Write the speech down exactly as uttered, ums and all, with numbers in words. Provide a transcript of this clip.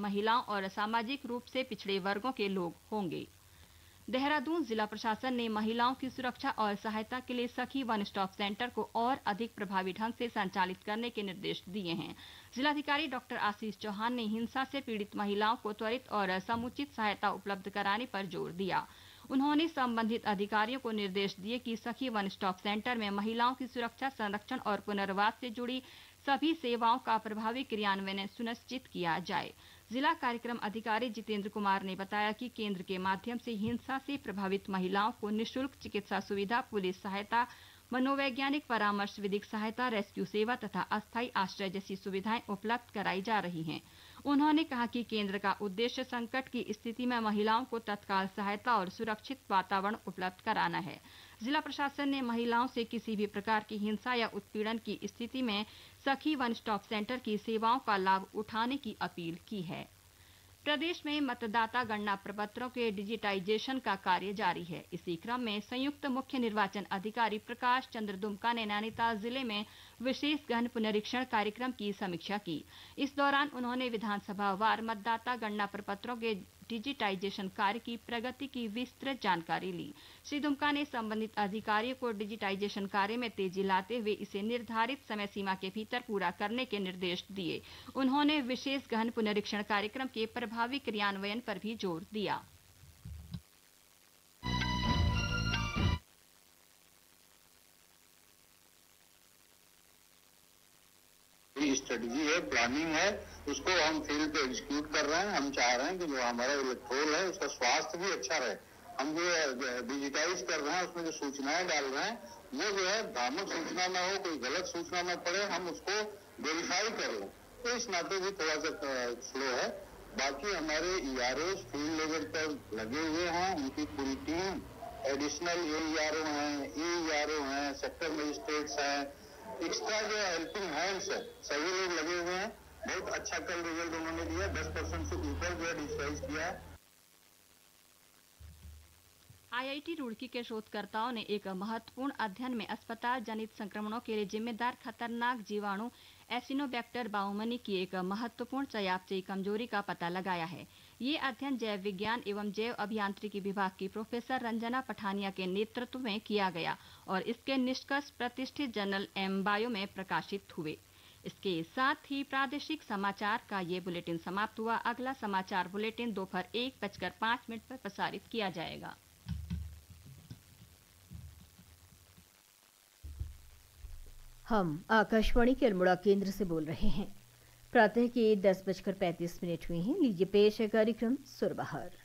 महिलाओं और सामाजिक रूप से पिछड़े वर्गों के लोग होंगे। देहरादून जिला प्रशासन ने महिलाओं की सुरक्षा और सहायता के लिए सखी वन स्टॉप सेंटर को और अधिक प्रभावी ढंग से संचालित करने के निर्देश दिए हैं। जिलाधिकारी डॉक्टर आशीष चौहान ने हिंसा से पीड़ित महिलाओं को त्वरित और समुचित सहायता उपलब्ध कराने पर जोर दिया। उन्होंने संबंधित अधिकारियों को निर्देश दिए कि सखी वन स्टॉप सेंटर में महिलाओं की सुरक्षा, संरक्षण और पुनर्वास से जुड़ी सभी सेवाओं का प्रभावी क्रियान्वयन सुनिश्चित किया जाए। जिला कार्यक्रम अधिकारी जितेंद्र कुमार ने बताया कि केंद्र के माध्यम से हिंसा से प्रभावित महिलाओं को निःशुल्क चिकित्सा सुविधा, पुलिस सहायता, मनोवैज्ञानिक परामर्श, विधिक सहायता, रेस्क्यू सेवा तथा अस्थायी आश्रय जैसी सुविधाएं उपलब्ध कराई जा रही हैं। उन्होंने कहा कि केंद्र का उद्देश्य संकट की स्थिति में महिलाओं को तत्काल सहायता और सुरक्षित वातावरण उपलब्ध कराना है। जिला प्रशासन ने महिलाओं से किसी भी प्रकार की हिंसा या उत्पीड़न की स्थिति में सखी वन स्टॉप सेंटर की सेवाओं का लाभ उठाने की अपील की है। प्रदेश में मतदाता गणना प्रपत्रों के डिजिटाइजेशन का कार्य जारी है। इसी क्रम में संयुक्त मुख्य निर्वाचन अधिकारी प्रकाश चंद्र दुमका ने नैनीताल जिले में विशेष गहन पुनरीक्षण कार्यक्रम की समीक्षा की। इस दौरान उन्होंने विधानसभा वार मतदाता गणना प्रपत्रों के डिजिटाइजेशन कार्य की प्रगति की विस्तृत जानकारी ली। श्री दुमका ने संबंधित अधिकारियों को डिजिटाइजेशन कार्य में तेजी लाते हुए इसे निर्धारित समय सीमा के भीतर पूरा करने के निर्देश दिए। उन्होंने विशेष गहन पुनरीक्षण कार्यक्रम के प्रभावी क्रियान्वयन पर भी जोर दिया। स्ट्रेटजी है, प्लानिंग है, उसको हम फील्ड पे एग्जीक्यूट कर रहे हैं। हम चाह रहे हैं कि जो हमारा इलेक्ट्रोल है उसका स्वास्थ्य भी अच्छा रहे। हम जो डिजिटाइज कर रहे हैं उसमें जो सूचनाएं डाल रहे हैं वो जो है भ्रामक सूचना ना हो, कोई गलत सूचना ना पड़े, हम उसको वेरीफाई कर लें। तो इस नाते भी थोड़ा सा स्लो है। बाकी हमारे ईआरओ फील्ड लेवल पर लगे हुए हैं, उनकी पूरी टीम, एडिशनल एईआरओ हैं, एईआरओ हैं, सेक्टर मजिस्ट्रेट्स हैं, एक्स्ट्रा जो हेल्पिंग हैंड्स है, सभी लोग लगे हुए हैं। बहुत अच्छा कल रिजल्ट उन्होंने दिया, दस परसेंट से ऊपर जो है डिजिटाइज किया है। आईआईटी रुड़की के शोधकर्ताओं ने एक महत्वपूर्ण अध्ययन में अस्पताल जनित संक्रमणों के लिए जिम्मेदार खतरनाक जीवाणु एसिनोबैक्टर बाउमनी की एक महत्वपूर्ण चयापचयी कमजोरी का पता लगाया है। ये अध्ययन जैव विज्ञान एवं जैव अभियांत्रिकी विभाग की प्रोफेसर रंजना पठानिया के नेतृत्व में किया गया और इसके निष्कर्ष प्रतिष्ठित जर्नल एम बायो में प्रकाशित हुए। इसके साथ ही प्रादेशिक समाचार का ये बुलेटिन समाप्त हुआ। अगला समाचार बुलेटिन दोपहर एक बजकर पांच मिनट पर प्रसारित किया जाएगा। हम आकाशवाणी के अल्मोड़ा केंद्र से बोल रहे हैं। प्रातः के दस बजकर पैंतीस मिनट हुए हैं। लीजिए पेश है कार्यक्रम सुरबहार।